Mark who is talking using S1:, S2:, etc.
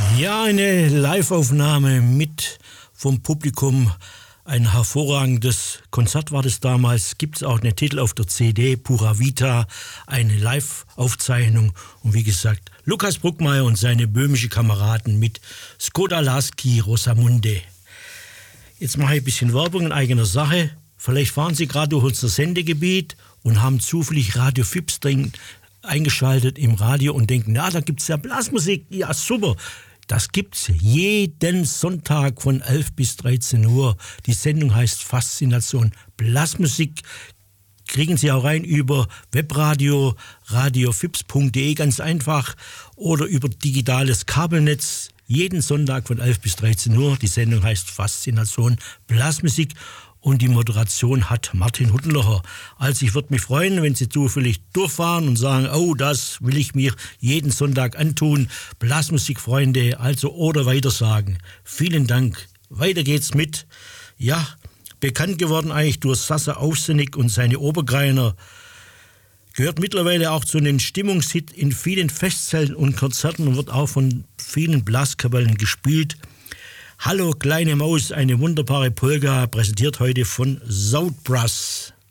S1: Ja, eine Live-Aufnahme mit vom Publikum. Ein hervorragendes Konzert war das damals. Gibt es auch einen Titel auf der CD, Pura Vita, eine Live-Aufzeichnung. Und wie gesagt, Lukas Bruckmeier und seine böhmische Kameraden mit Skoda Lasky Rosamunde. Jetzt mache ich ein bisschen Werbung in eigener Sache. Vielleicht fahren Sie gerade durch unser Sendegebiet und haben zufällig Radio Fips eingeschaltet im Radio und denken, ja, da gibt es ja Blasmusik, ja super. Das gibt's jeden Sonntag von 11 bis 13 Uhr. Die Sendung heißt Faszination Blasmusik. Kriegen Sie auch rein über Webradio, radiofips.de ganz einfach oder über digitales Kabelnetz. Jeden Sonntag von 11 bis 13 Uhr. Die Sendung heißt Faszination Blasmusik. Und die Moderation hat Martin Huttenlocher. Also ich würde mich freuen, wenn Sie zufällig durchfahren und sagen, oh, das will ich mir jeden Sonntag antun. Blasmusikfreunde, also oder weitersagen. Vielen Dank. Weiter geht's mit, ja, bekannt geworden eigentlich durch Sasa Aufsenig und seine Obergreiner. Gehört mittlerweile auch zu einem Stimmungshit in vielen Festzellen und Konzerten und wird auch von vielen Blaskapellen gespielt. Hallo kleine Maus, eine wunderbare Polka, präsentiert heute von South Brass.